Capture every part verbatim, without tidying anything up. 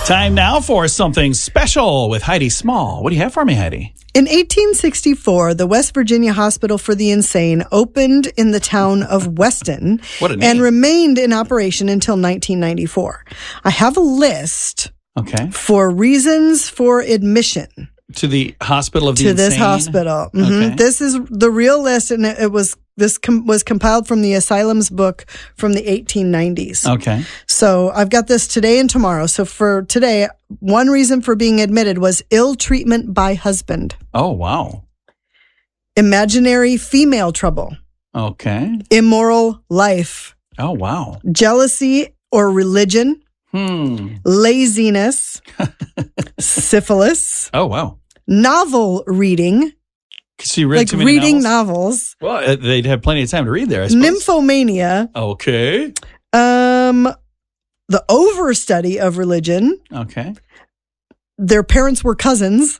Time now for something special with Heidi Small. What do you have for me, Heidi? In eighteen sixty-four, the West Virginia Hospital for the Insane opened in the town of Weston What a name. and remained in operation until nineteen ninety-four. I have a list Okay. for reasons for admission To the hospital of the to insane? this hospital. Mhm. Okay. This is the real list, and it, it was this com- was compiled from the Asylum's book from the eighteen nineties. Okay. So I've got this today and tomorrow. So for today, one reason for being admitted was ill treatment by husband, Oh, wow. imaginary female trouble, Okay. immoral life, Oh, wow. jealousy or religion, Hmm. laziness, syphilis, Oh, wow. novel reading, So you read like too many reading novels? novels, Well, uh, they'd have plenty of time to read there, I suppose. nymphomania, Okay. um, the overstudy of religion, Okay. their parents were cousins,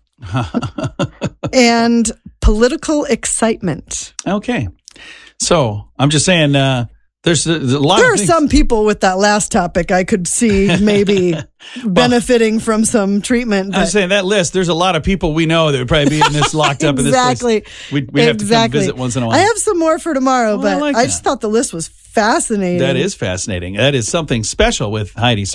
and political excitement. Okay. So I'm just saying, uh, there's, there's a lot There of are things. some people with that last topic I could see maybe benefiting from some treatment. I'm But saying that list, there's a lot of people we know that would probably be in this locked up exactly. in this place. We'd, we'd have to come Exactly. visit once in a while. I have some more for tomorrow, Well, I but like I that. just thought the list was fascinating. That is fascinating. That is something special with Heidi.